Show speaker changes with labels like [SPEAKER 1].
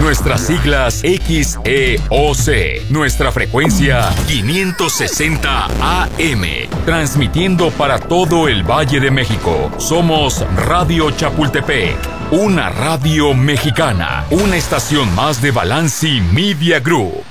[SPEAKER 1] Nuestras siglas XEOC. Nuestra frecuencia 560 AM. Transmitiendo para todo el Valle de México. Somos Radio Chapultepec. Una radio mexicana. Una estación más de Balanci Media Group.